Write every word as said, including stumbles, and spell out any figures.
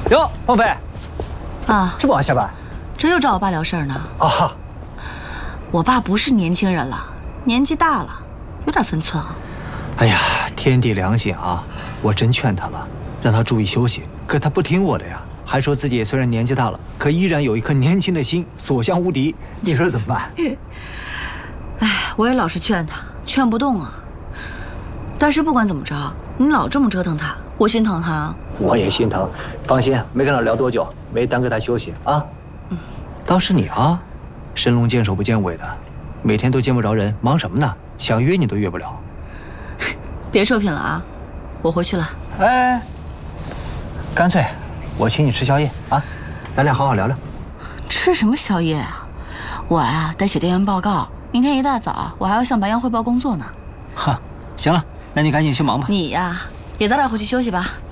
哟，凤飞， 啊， 这么晚下班？ 这又找我爸聊事儿呢。 啊， 我爸不是年轻人了，年纪大了，有点分寸啊。 哎呀，天地良心啊！我真劝他了，让他注意休息，可他不听我的呀，还说自己虽然年纪大了，可依然有一颗年轻的心，所向无敌。你说怎么办？ 哎，我也老是劝他，劝不动啊。但是不管怎么着，你老这么折腾他，我心疼他啊。 我也心疼。放心，没跟他聊多久，没耽搁他休息啊。嗯，倒是你啊，神龙见首不见尾的，每天都见不着人，忙什么呢？想约你都约不了。 别臭贫了啊，我回去了。 哎，干脆我请你吃宵夜啊，咱俩好好聊聊。 吃什么宵夜啊？我啊得写调研报告，明天一大早我还要向白杨汇报工作呢。 哈，行了，那你赶紧去忙吧。 你呀，也早点回去休息吧。